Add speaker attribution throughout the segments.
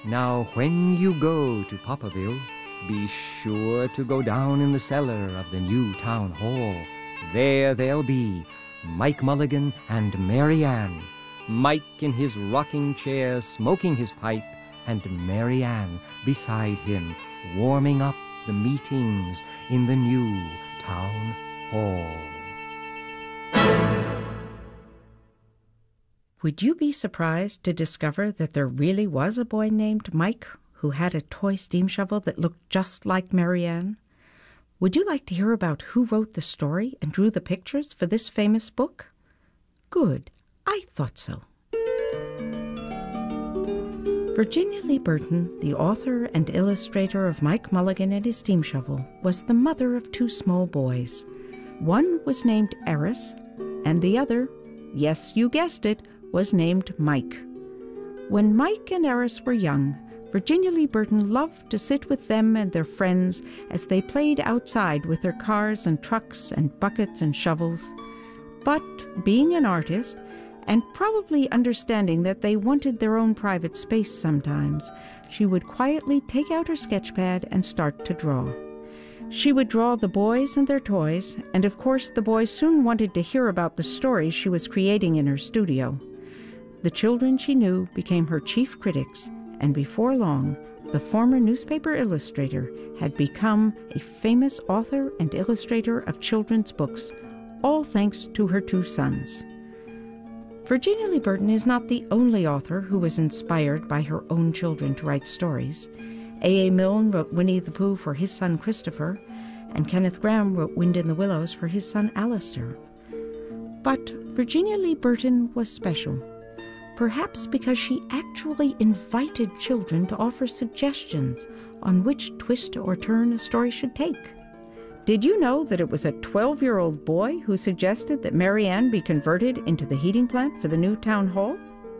Speaker 1: Now, when you go to Popperville, be sure to go down in the cellar of the new town hall. There they'll be Mike Mulligan and Mary Ann. Mike in his rocking chair smoking his pipe, and Mary Ann beside him warming up the meetings in the new town hall.
Speaker 2: Would you be surprised to discover that there really was a boy named Mike who had a toy steam shovel that looked just like Mary Ann? Would you like to hear about who wrote the story and drew the pictures for this famous book? Good, I thought so. Virginia Lee Burton, the author and illustrator of Mike Mulligan and his steam shovel, was the mother of two small boys. One was named Eris, and the other, yes, you guessed it, was named Mike. When Mike and Eris were young, Virginia Lee Burton loved to sit with them and their friends as they played outside with their cars and trucks and buckets and shovels. But being an artist, and probably understanding that they wanted their own private space sometimes, she would quietly take out her sketchpad and start to draw. She would draw the boys and their toys, and of course the boys soon wanted to hear about the stories she was creating in her studio. The children she knew became her chief critics, and before long, the former newspaper illustrator had become a famous author and illustrator of children's books, all thanks to her two sons. Virginia Lee Burton is not the only author who was inspired by her own children to write stories. A. Milne wrote Winnie the Pooh for his son Christopher, and Kenneth Grahame wrote Wind in the Willows for his son Alistair. But Virginia Lee Burton was special, perhaps because she actually invited children to offer suggestions on which twist or turn a story should take. Did you know that it was a 12-year-old boy who suggested that Mary Ann be converted into the heating plant for the new town hall?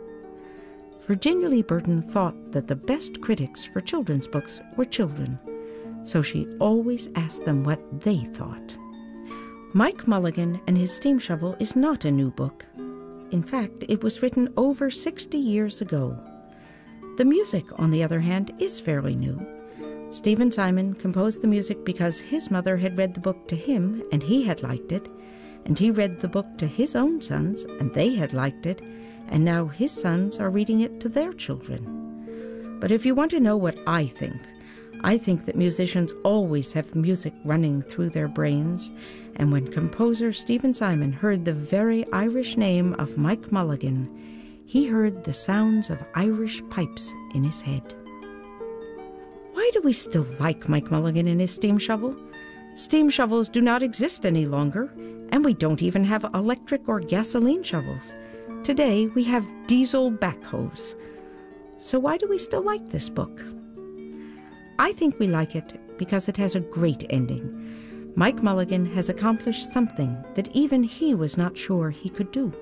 Speaker 2: Virginia Lee Burton thought that the best critics for children's books were children, so she always asked them what they thought. Mike Mulligan and his steam shovel is not a new book. In fact, it was written over 60 years ago. The music, on the other hand, is fairly new. Stephen Simon composed the music because his mother had read the book to him and he had liked it, and he read the book to his own sons and they had liked it, and now his sons are reading it to their children. But if you want to know what I think that musicians always have music running through their brains, and when composer Stephen Simon heard the very Irish name of Mike Mulligan, he heard the sounds of Irish pipes in his head. Why do we still like Mike Mulligan and his steam shovel? Steam shovels do not exist any longer, and we don't even have electric or gasoline shovels. Today we have diesel backhoes. So why do we still like this book? I think we like it because it has a great ending. Mike Mulligan has accomplished something that even he was not sure he could do.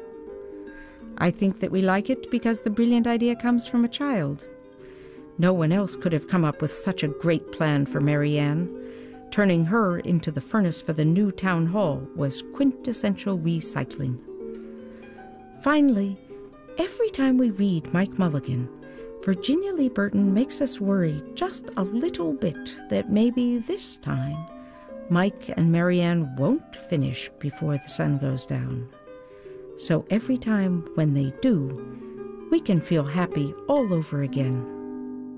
Speaker 2: I think that we like it because the brilliant idea comes from a child. No one else could have come up with such a great plan for Mary Ann. Turning her into the furnace for the new town hall was quintessential recycling. Finally, every time we read Mike Mulligan, Virginia Lee Burton makes us worry just a little bit that maybe this time Mike and Mary Ann won't finish before the sun goes down. So every time when they do, we can feel happy all over again.